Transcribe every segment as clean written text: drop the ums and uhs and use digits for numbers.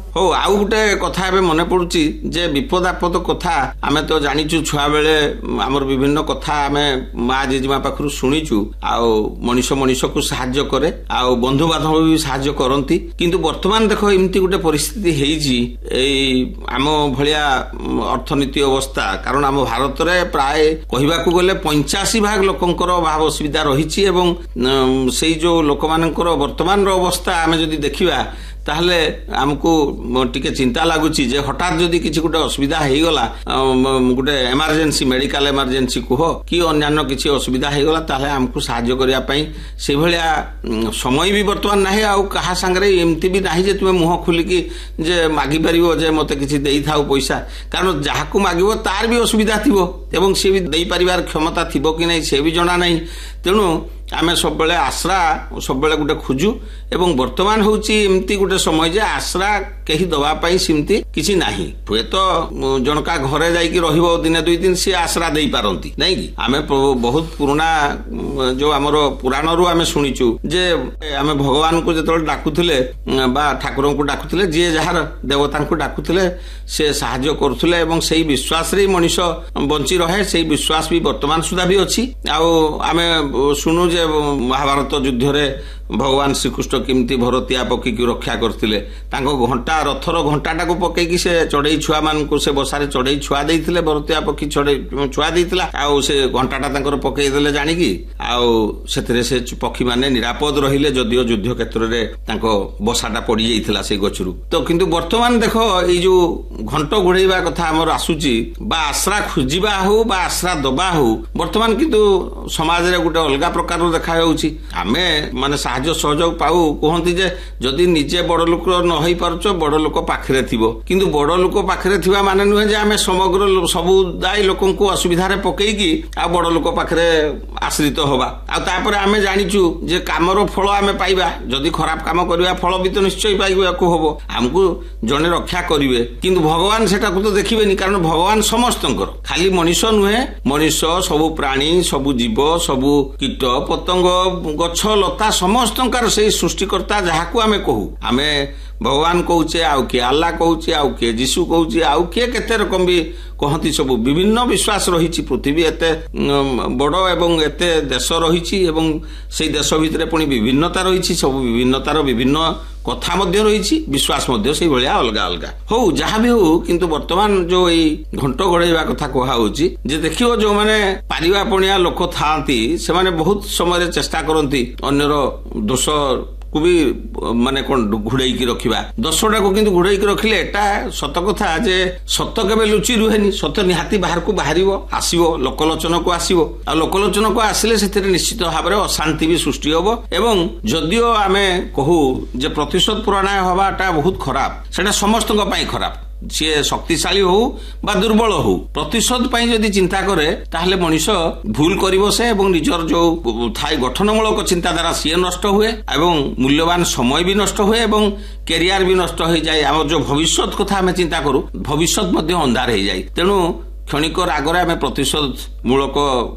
ହଉ ଆଉ ଗୋଟେ କଥା ଏବେ ମନେ ପଡୁଛି ଯେ ବିପଦ ଆପଦ କଥା ଆମେ ତ ଜାଣିଛୁ ଛୁଆ ବେଳେ ଆମର ବିଭିନ୍ନ କଥା ଆମେ ମା ଜେଜେମା ପାଖରୁ ଶୁଣିଛୁ ଆଉ ମଣିଷ ମଣିଷକୁ ସାହାଯ୍ୟ କରେ ଆଉ ବନ୍ଧୁବାନ୍ଧବ ବି ସାହାଯ୍ୟ କରନ୍ତି କିନ୍ତୁ ବର୍ତ୍ତମାନ ଦେଖ ଏମିତି ଗୋଟେ ପରିସ୍ଥିତି ହେଇଛି ଏଇ ଆମ ଭଳିଆ ଅର୍ଥନୀତି ଅବସ୍ଥା କାରଣ ଆମ ଭାରତରେ ପ୍ରାୟ କହିବାକୁ ଗଲେ 85% ଲୋକଙ୍କର ଅଭାବ ଅସୁବିଧା ରହିଛି ଏବଂ ସେଇ ଯୋଉ ଲୋକମାନଙ୍କର ବର୍ତ୍ତମାନର ଅବସ୍ଥା ଆମେ ଯଦି ଦେଖିବା ତାହେଲେ ଆମକୁ ଟିକେ ଚିନ୍ତା ଲାଗୁଛି ଯେ ହଠାତ୍ ଯଦି କିଛି ଗୋଟେ ଅସୁବିଧା ହେଇଗଲା ଗୋଟେ ଏମର୍ଜେନ୍ସି ମେଡିକାଲ ଏମର୍ଜେନ୍ସି କୁହ କି ଅନ୍ୟାନ୍ୟ କିଛି ଅସୁବିଧା ହେଇଗଲା ତାହେଲେ ଆମକୁ ସାହାଯ୍ୟ କରିବା ପାଇଁ ସେଇଭଳିଆ ସମୟ ବି ବର୍ତ୍ତମାନ ନାହିଁ ଆଉ କାହା ସାଙ୍ଗରେ ଏମିତି ବି ନାହିଁ ଯେ ତୁମେ ମୁହଁ ଖୋଲିକି ଯେ ମାଗିପାରିବ ଯେ ମୋତେ କିଛି ଦେଇଥାଉ ପଇସା କାରଣ ଯାହାକୁ ମାଗିବ ତାର ବି ଅସୁବିଧା ଥିବ ଏବଂ ସେ ବି ଦେଇପାରିବାର କ୍ଷମତା ଥିବ କି ନାହିଁ ସେ ବି ଜଣା ନାହିଁ ତେଣୁ ଆମେ ସବୁବେଳେ ଆଶ୍ରା ସବୁବେଳେ ଗୋଟେ ଖୋଜୁ ଏବଂ ବର୍ତ୍ତମାନ ହେଉଛି ଏମିତି ଗୋଟେ ସମୟ ଯେ ଆଶ୍ରା କେହି ଦେବା ପାଇଁ ସେମିତି କିଛି ନାହିଁ ହୁଏତ ଜଣକା ଘରେ ଯାଇକି ରହିବ ଦିନେ ଦୁଇ ଦିନ ସେ ଆଶ୍ରା ଦେଇପାରନ୍ତି ନାଇଁ କି ଆମେ ବହୁତ ପୁରୁଣା ଯୋଉ ଆମର ପୁରାଣରୁ ଆମେ ଶୁଣିଛୁ ଯେ ଆମେ ଭଗବାନଙ୍କୁ ଯେତେବେଳେ ଡାକୁଥିଲେ ବା ଠାକୁରଙ୍କୁ ଡାକୁଥିଲେ ଯିଏ ଯାହାର ଦେବତାଙ୍କୁ ଡାକୁଥିଲେ ସେ ସାହାଯ୍ୟ କରୁଥିଲେ ଏବଂ ସେଇ ବିଶ୍ୱାସରେ ମଣିଷ ବଞ୍ଚି ରହେ ସେଇ ବିଶ୍ୱାସ ବି ବର୍ତ୍ତମାନ ସୁଦ୍ଧା ବି ଅଛି ଆଉ ଆମେ ଶୁଣୁ ଯେ ମହାଭାରତ ଯୁଦ୍ଧରେ ଭଗବାନ ଶ୍ରୀକୃଷ୍ଣ କେମିତି ଭରତିଆ ପକ୍ଷୀକୁ ରକ୍ଷା କରିଥିଲେ ତାଙ୍କ ଘଣ୍ଟା ରଥର ଘଣ୍ଟାଟାକୁ ପକେଇକି ସେ ଚଢେଇ ଛୁଆମାନଙ୍କୁ ସେ ବସାରେ ଚଢେଇ ଛୁଆ ଦେଇଥିଲେ ଭରତିଆ ପକ୍ଷୀ ଛୁଆ ଦେଇଥିଲା ଆଉ ସେ ଘଣ୍ଟାଟା ତାଙ୍କର ପକେଇଦେଲେ ଜାଣିକି ଆଉ ସେଥିରେ ସେ ପକ୍ଷୀମାନେ ନିରାପଦ ରହିଲେ ଯଦିଓ ଯୁଦ୍ଧ କ୍ଷେତ୍ରରେ ତାଙ୍କ ବସାଟା ପଡି ଯାଇଥିଲା ସେଇ ଗଛରୁ ତ କିନ୍ତୁ ବର୍ତ୍ତମାନ ଦେଖ ଏଇ ଯୋଉ ଘଣ୍ଟ ଘୋଡେଇବା କଥା ଆମର ଆସୁଛି ବା ଆଶ୍ରା ଖୋଜିବା ହଉ ବା ଆଶ୍ରା ଦବା ହଉ ବର୍ତ୍ତମାନ କିନ୍ତୁ ସମାଜରେ ଗୋଟେ ଅଲଗା ପ୍ରକାରର ଦେଖାଯାଉଛି ଆମେ ମାନେ ସାହାଯ୍ୟ ସହଯୋଗ ପାଉ କୁହନ୍ତି ଯେ ଯଦି ନିଜେ ବଡ ଲୋକ ନ ହେଇପାରୁଛ ବଡ ଲୋକ ପାଖରେ ଥିବ କିନ୍ତୁ ବଡ ଲୋକ ପାଖରେ ଥିବା ମାନେ ନୁହେଁ ଯେ ଆମେ ସମଗ୍ର ସବୁଦାୟୀ ଲୋକଙ୍କୁ ଅସୁବିଧାରେ ପକେଇକି ଆଉ ବଡ ଲୋକ ପାଖରେ ଆଶ୍ରିତ ହବା ଆଉ ତାପରେ ଆମେ ଜାଣିଛୁ ଯେ କାମର ଫଳ ଆମେ ପାଇବା ଯଦି ଖରାପ କାମ କରିବା ଫଳ ବି ତ ନିଶ୍ଚୟ ପାଇବାକୁ ହବ ଆମକୁ ଜଣେ ରକ୍ଷା କରିବେ କିନ୍ତୁ ଭଗବାନ ସେଟାକୁ ତ ଦେଖିବେନି କାରଣ ଭଗବାନ ସମସ୍ତଙ୍କର ଖାଲି ମଣିଷ ନୁହେଁ ମଣିଷ ସବୁ ପ୍ରାଣୀ ସବୁ ଜୀବ ସବୁ କୀଟ ପତଙ୍ଗ ଗଛ ଲତା ସମସ୍ତଙ୍କର ସେଇ ସୃଷ୍ଟିକର୍ତ୍ତା ଯାହାକୁ ଆମେ କହୁ ଆମେ ଭଗବାନ କହୁଛେ ଆଉ କିଏ ଆଲ୍ଲାହ କହୁଛେ ଆଉ କିଏ ଯୀଶୁ କହୁଛେ ଆଉ କିଏ କେତେ ରକମ ବି କହନ୍ତି ସବୁ ବିଭିନ୍ନ ବିଶ୍ୱାସ ରହିଛି ପୃଥିବୀ ଏତେ ବଡ ଏବଂ ଏତେ ଦେଶ ରହିଛି ଏବଂ ସେଇ ଦେଶ ଭିତରେ ପୁଣି ବିଭିନ୍ନତା ରହିଛି ସବୁ ବିଭିନ୍ନତାର ବିଭିନ୍ନ କଥା ମଧ୍ୟ ରହିଛି ବିଶ୍ୱାସ ମଧ୍ୟ ସେଇଭଳିଆ ଅଲଗା ଅଲଗା ହଉ ଯାହା ବି ହଉ କିନ୍ତୁ ବର୍ତ୍ତମାନ ଯୋଉ ଏଇ ଘଣ୍ଟ ଘୋଡେଇବା କଥା କୁହାହଉଛି ଯେ ଦେଖିବ ଯୋଉମାନେ ପାରିବା ପଣିଆ ଲୋକ ଥାଆନ୍ତି ସେମାନେ ବହୁତ ସମୟରେ ଚେଷ୍ଟା କରନ୍ତି ଅନ୍ୟର ଦୋଷ କୁ ବି ମାନେ କଣ ଘୋଡେଇକି ରଖିବା ଦୋଷଟାକୁ କିନ୍ତୁ ଘୋଡେଇକି ରଖିଲେ ଏଟା ସତ କଥା ଯେ ସତ କେବେ ଲୁଚି ରୁହେନି ସତ ନିହାତି ବାହାରକୁ ବାହାରିବ ଆସିବ ଲୋକଲୋଚନକୁ ଆସିବ ଆଉ ଲୋକଲୋଚନକୁ ଆସିଲେ ସେଥିରେ ନିଶ୍ଚିତ ଭାବରେ ଅଶାନ୍ତି ବି ସୃଷ୍ଟି ହବ ଏବଂ ଯଦିଓ ଆମେ କହୁ ଯେ ପ୍ରତିଶୋଧ ପ୍ରଣୟ ହବାଟା ବହୁତ ଖରାପ ସେଟା ସମସ୍ତଙ୍କ ପାଇଁ ଖରାପ ସିଏ ଶକ୍ତିଶାଳୀ ହଉ ବା ଦୁର୍ବଳ ହଉ ପ୍ରତିଶୋଧ ପାଇଁ ଯଦି ଚିନ୍ତା କରେ ତାହେଲେ ମଣିଷ ଭୁଲ କରିବ ସେ ଏବଂ ନିଜର ଯୋଉ ଥାଏ ଗଠନମୂଳକ ଚିନ୍ତାଧାରା ସିଏ ନଷ୍ଟ ହୁଏ ଏବଂ ମୂଲ୍ୟବାନ ସମୟ ବି ନଷ୍ଟ ହୁଏ ଏବଂ କ୍ୟାରିୟର ବି ନଷ୍ଟ ହେଇଯାଏ ଆମର ଯୋଉ ଭବିଷ୍ୟତ କଥା ଆମେ ଚିନ୍ତା କରୁ ଭବିଷ୍ୟତ ମଧ୍ୟ ଅନ୍ଧାର ହେଇଯାଏ ତେଣୁ କ୍ଷଣିକ ରାଗରେ ଆମେ ପ୍ରତିଶୋଧ ମୂଳକ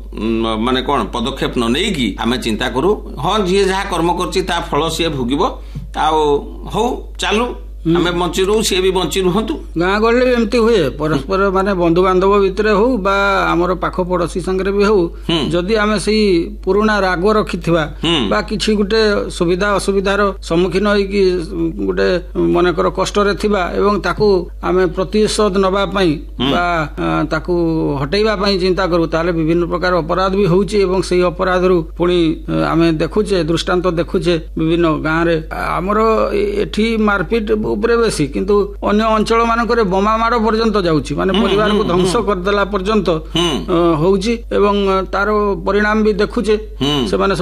ମାନେ କଣ ପଦକ୍ଷେପ ନ ନେଇକି ଆମେ ଚିନ୍ତା କରୁ ହଁ ଯିଏ ଯାହା କର୍ମ କରୁଛି ତା ଫଳ ସିଏ ଭୋଗିବ ଆଉ ହଉ ଚାଲୁ ଆମେ ବଞ୍ଚି ରହୁ ସିଏ ବି ବଞ୍ଚି ରୁହନ୍ତୁ ଗାଁ ଗହଳିରେ ବି ଏମିତି ହୁଏ ପରସ୍ପର ମାନେ ବନ୍ଧୁବାନ୍ଧବ ଭିତରେ ହଉ ବା ଆମର ପାଖ ପଡୋଶୀ ସାଙ୍ଗରେ ବି ହଉ ଯଦି ଆମେ ସେଇ ପୁରୁଣା ରାଗ ରଖିଥିବା ବା କିଛି ଗୋଟେ ସୁବିଧା ଅସୁବିଧାର ସମ୍ମୁଖୀନ ହେଇକି ଗୋଟେ ମନେକର କଷ୍ଟରେ ଥିବା ଏବଂ ତାକୁ ଆମେ ପ୍ରତିଶୋଧ ନବା ପାଇଁ ବା ତାକୁ ହଟେଇବା ପାଇଁ ଚିନ୍ତା କରୁ ତାହେଲେ ବିଭିନ୍ନ ପ୍ରକାର ଅପରାଧ ବି ହଉଛି ଏବଂ ସେଇ ଅପରାଧରୁ ପୁଣି ଆମେ ଦେଖୁଛେ ଦୃଷ୍ଟାନ୍ତ ଦେଖୁଛେ ବିଭିନ୍ନ ଗାଁରେ ଆମର ଏଠି ମାରପିଟ ଉପରେ ବେଶୀ କିନ୍ତୁ ଅନ୍ୟ ଅଞ୍ଚଳ ମାନଙ୍କରେ ବୋମା ମାଡ଼ ପର୍ଯ୍ୟନ୍ତ ଯାଉଛି ମାନେ ପରିବାରକୁ ଧ୍ୱଂସ କରିଦେଲା ପର୍ଯ୍ୟନ୍ତ ହଉଛି ଏବଂ ତାର ପରିଣାମ ବି ଦେଖୁଛେ ସେମାନେ